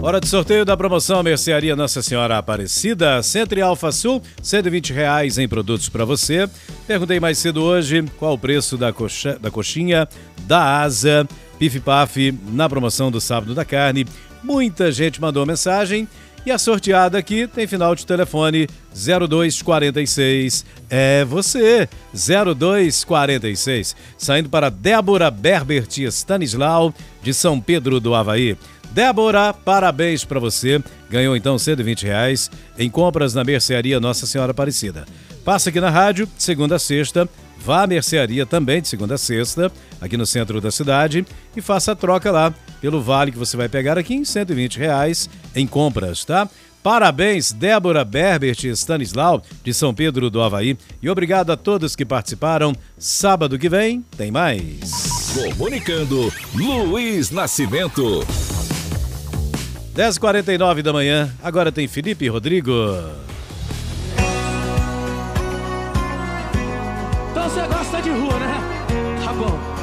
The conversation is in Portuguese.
Hora de sorteio da promoção Mercearia Nossa Senhora Aparecida, Centro e Alfa Sul, R$120 em produtos para você. Perguntei mais cedo hoje qual o preço da coxinha, da asa, pif-paf, na promoção do sábado da carne. Muita gente mandou mensagem e a sorteada aqui tem final de telefone 0246. É você, 0246. Saindo para Débora Berbert Stanislau, de São Pedro do Avaí. Débora, parabéns para você. Ganhou então R$120 em compras na Mercearia Nossa Senhora Aparecida. Passa aqui na rádio, de segunda a sexta. Vá à mercearia também de segunda a sexta, aqui no centro da cidade, e faça a troca lá pelo vale que você vai pegar aqui em R$120 em compras, tá? Parabéns, Débora Berbert Stanislau, de São Pedro do Avaí. E obrigado a todos que participaram. Sábado que vem tem mais. Comunicando, Luiz Nascimento. 10h49 da manhã, agora tem Felipe e Rodrigo. Então você gosta de rua, né? Tá bom.